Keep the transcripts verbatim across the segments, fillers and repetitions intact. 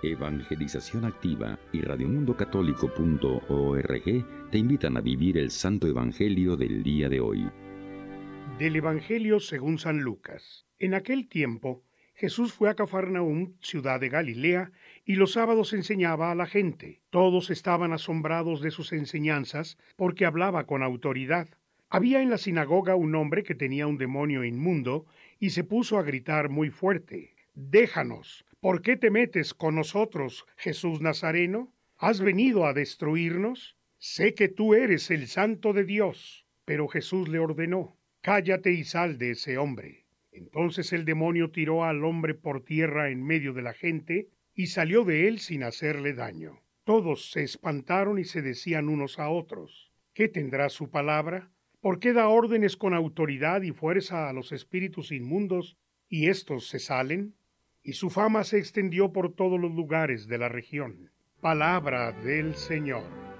Evangelización Activa y radio mundo católico punto org te invitan a vivir el Santo Evangelio del día de hoy. Del Evangelio según San Lucas. En aquel tiempo, Jesús fue a Cafarnaúm, ciudad de Galilea, y los sábados enseñaba a la gente. Todos estaban asombrados de sus enseñanzas, porque hablaba con autoridad. Había en la sinagoga un hombre que tenía un demonio inmundo, y se puso a gritar muy fuerte: «Déjanos, ¿por qué te metes con nosotros, Jesús Nazareno? ¿Has venido a destruirnos? Sé que tú eres el Santo de Dios». Pero Jesús le ordenó: «Cállate y sal de ese hombre». Entonces el demonio tiró al hombre por tierra en medio de la gente y salió de él sin hacerle daño. Todos se espantaron y se decían unos a otros: «¿Qué tendrá su palabra? ¿Por qué da órdenes con autoridad y fuerza a los espíritus inmundos y éstos se salen?». Y su fama se extendió por todos los lugares de la región. Palabra del Señor.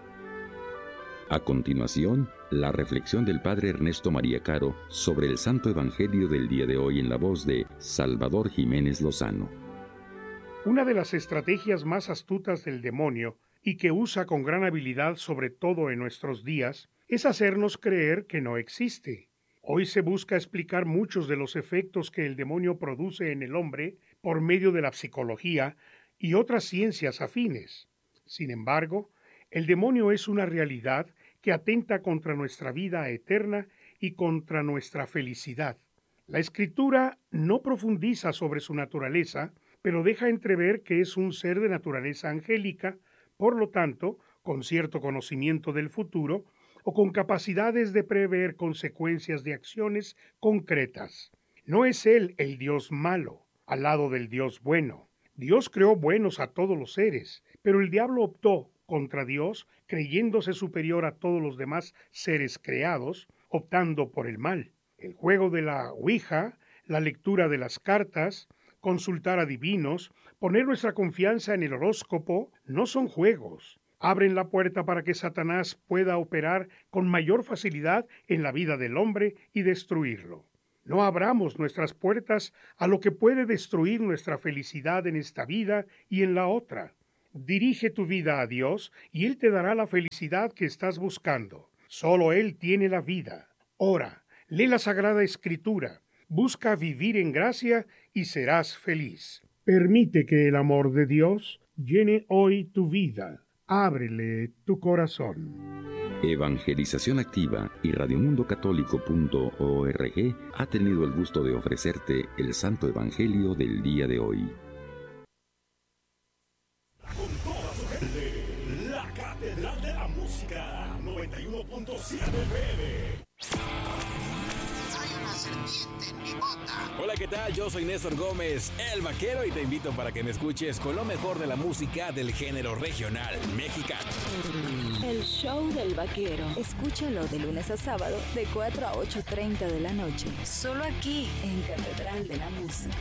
A continuación, la reflexión del Padre Ernesto María Caro sobre el Santo Evangelio del día de hoy en la voz de Salvador Jiménez Lozano. Una de las estrategias más astutas del demonio, y que usa con gran habilidad sobre todo en nuestros días, es hacernos creer que no existe. Hoy se busca explicar muchos de los efectos que el demonio produce en el hombre por medio de la psicología y otras ciencias afines. Sin embargo, el demonio es una realidad que atenta contra nuestra vida eterna y contra nuestra felicidad. La Escritura no profundiza sobre su naturaleza, pero deja entrever que es un ser de naturaleza angélica, por lo tanto, con cierto conocimiento del futuro, o con capacidades de prever consecuencias de acciones concretas. No es él el Dios malo, al lado del Dios bueno. Dios creó buenos a todos los seres, pero el diablo optó contra Dios, creyéndose superior a todos los demás seres creados, optando por el mal. El juego de la ouija, la lectura de las cartas, consultar a divinos, poner nuestra confianza en el horóscopo, no son juegos. Abren la puerta para que Satanás pueda operar con mayor facilidad en la vida del hombre y destruirlo. No abramos nuestras puertas a lo que puede destruir nuestra felicidad en esta vida y en la otra. Dirige tu vida a Dios y Él te dará la felicidad que estás buscando. Solo Él tiene la vida. Ora, lee la Sagrada Escritura, busca vivir en gracia y serás feliz. Permite que el amor de Dios llene hoy tu vida. Ábrele tu corazón. Evangelización Activa y radio mundo católico punto org ha tenido el gusto de ofrecerte el Santo Evangelio del día de hoy. Con toda su gente, la Catedral de la Música, noventa y uno punto siete F M. Hola, ¿qué tal? Yo soy Néstor Gómez, el vaquero, y te invito para que me escuches con lo mejor de la música del género regional mexicano. El show del vaquero. Escúchalo de lunes a sábado de cuatro a ocho treinta de la noche. Solo aquí en Catedral de la Música.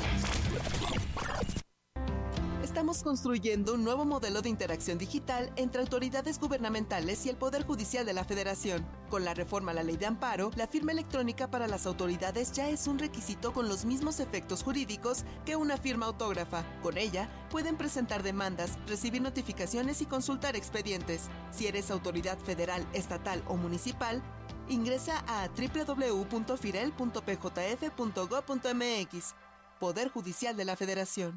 Estamos construyendo un nuevo modelo de interacción digital entre autoridades gubernamentales y el Poder Judicial de la Federación. Con la reforma a la Ley de Amparo, la firma electrónica para las autoridades ya es un requisito con los mismos efectos jurídicos que una firma autógrafa. Con ella, pueden presentar demandas, recibir notificaciones y consultar expedientes. Si eres autoridad federal, estatal o municipal, ingresa a doble u doble u doble u punto firel punto p j f punto gob punto m x. Poder Judicial de la Federación.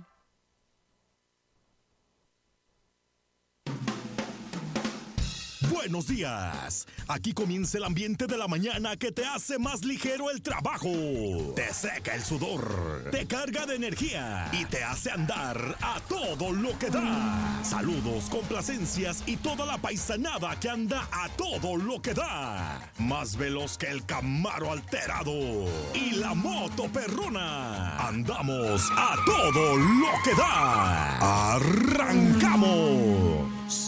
Buenos días. Aquí comienza el ambiente de la mañana que te hace más ligero el trabajo. Te seca el sudor, te carga de energía y te hace andar a todo lo que da. Saludos, complacencias y toda la paisanada que anda a todo lo que da. Más veloz que el Camaro alterado y la moto perrona. Andamos a todo lo que da. ¡Arrancamos!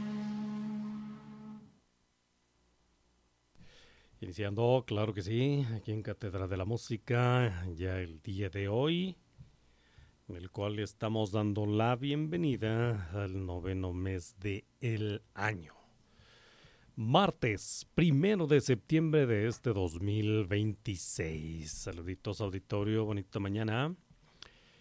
Iniciando, claro que sí, aquí en Catedral de la Música, ya el día de hoy, en el cual estamos dando la bienvenida al noveno mes del año. Martes, primero de septiembre de este dos mil veintiséis. Saluditos, auditorio, bonita mañana.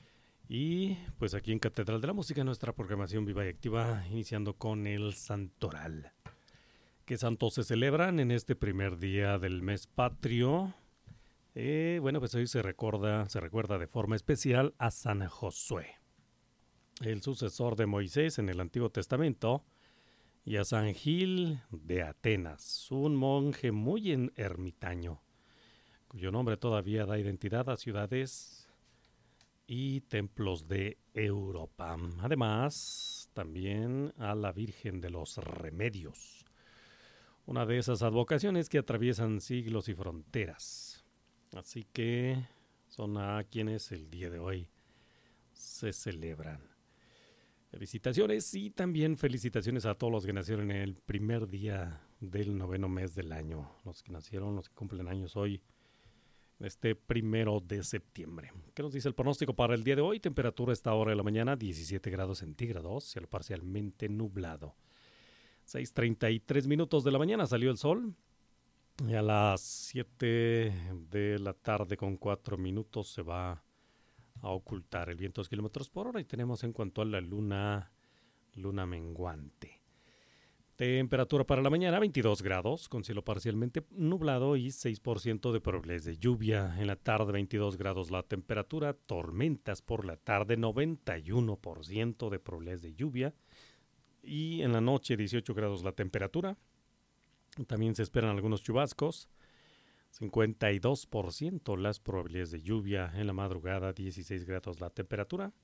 Y pues aquí en Catedral de la Música, nuestra programación viva y activa, iniciando con el Santoral. ¿Qué santos se celebran en este primer día del mes patrio? Eh, bueno, pues hoy se recuerda, se recuerda de forma especial a San Josué, el sucesor de Moisés en el Antiguo Testamento, y a San Gil de Atenas, un monje muy ermitaño, cuyo nombre todavía da identidad a ciudades y templos de Europa. Además, también a la Virgen de los Remedios, una de esas advocaciones que atraviesan siglos y fronteras. Así que son a quienes el día de hoy se celebran. Felicitaciones y también felicitaciones a todos los que nacieron en el primer día del noveno mes del año. Los que nacieron, los que cumplen años hoy, este primero de septiembre. ¿Qué nos dice el pronóstico para el día de hoy? Temperatura a esta hora de la mañana, diecisiete grados centígrados, cielo parcialmente nublado. seis treinta y tres minutos de la mañana salió el sol. Y a las siete de la tarde con cuatro minutos se va a ocultar el viento dos kilómetros por hora y tenemos en cuanto a la luna, luna menguante. Temperatura para la mañana veintidós grados con cielo parcialmente nublado y seis por ciento de probabilidades de lluvia. En la tarde veintidós grados la temperatura, tormentas por la tarde, noventa y uno por ciento de probabilidades de lluvia. Y en la noche dieciocho grados la temperatura. También se esperan algunos chubascos, cincuenta y dos por ciento las probabilidades de lluvia. En la madrugada, dieciséis grados la temperatura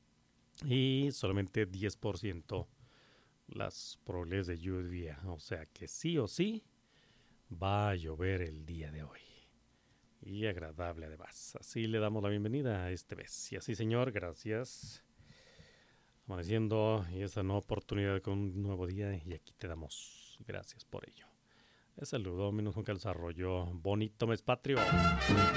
y solamente diez por ciento las probabilidades de lluvia. O sea que sí o sí va a llover el día de hoy. Y agradable además. Así le damos la bienvenida a este mes. Y así, señor, gracias. Amaneciendo y esta nueva oportunidad con un nuevo día y aquí te damos gracias por ello. Les saludo, menos Juan Carlos Arroyo. Bonito mes patrio.